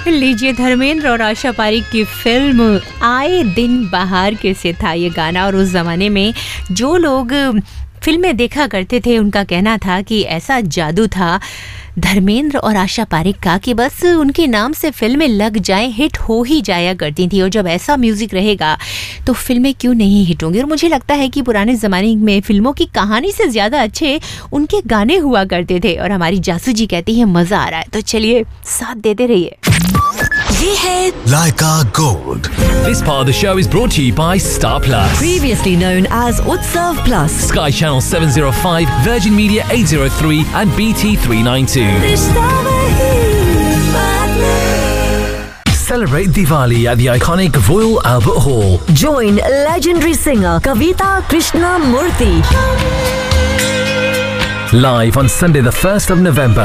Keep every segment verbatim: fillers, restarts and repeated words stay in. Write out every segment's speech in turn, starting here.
लीजिए, धर्मेंद्र और आशा पारेख की फिल्म आए दिन बहार के से था ये गाना। और उस जमाने में जो लोग फिल्में देखा करते थे उनका कहना था कि ऐसा जादू था धर्मेंद्र और आशा पारेख का कि बस उनके नाम से फिल्में लग जाएं, हिट हो ही जाया करती थी। और जब ऐसा म्यूजिक रहेगा तो फिल्में क्यों नहीं हिट होंगी। और मुझे लगता है कि पुराने ज़माने में फिल्मों की कहानी से ज़्यादा अच्छे उनके गाने हुआ करते थे। और हमारी जासू जी कहती है मज़ा आ रहा है, तो चलिए साथ देते रहिए। ये है Laika Gold. This part of the show is brought to you by Star Plus. previously known as Utsav Plus. Sky Channel seven oh five, Virgin Media eight oh three and B T three ninety-two. Celebrate Diwali at the iconic Royal Albert Hall. Join legendary singer Kavita Krishnamurthy. Live on Sunday the first of November.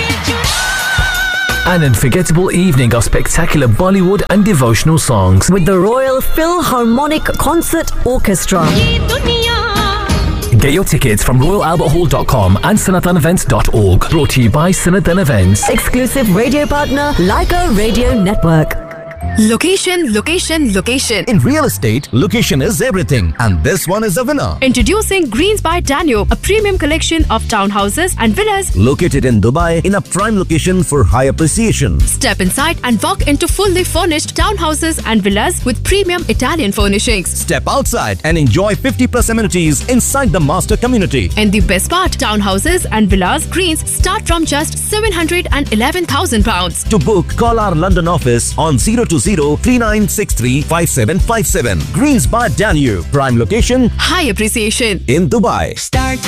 An unforgettable evening of spectacular Bollywood and devotional songs With the Royal Philharmonic Concert Orchestra. Get your tickets from royal albert hall dot com and sanatan events dot org. Brought to you by Sanatan Events. Exclusive radio partner Laika Radio Network. Location, location, location. In real estate, location is everything, and this one is a winner. Introducing Greens by Danube, a premium collection of townhouses and villas. Located in Dubai, in a prime location for high appreciation. Step inside and walk into fully furnished townhouses and villas with premium Italian furnishings. Step outside and enjoy fifty plus amenities inside the master community. And the best part, townhouses and villas Greens start from just seven hundred eleven thousand pounds. To book, call our London office on zero two zero three nine six three five seven five seven. Greens by Danube, prime location High appreciation. in Dubai. Start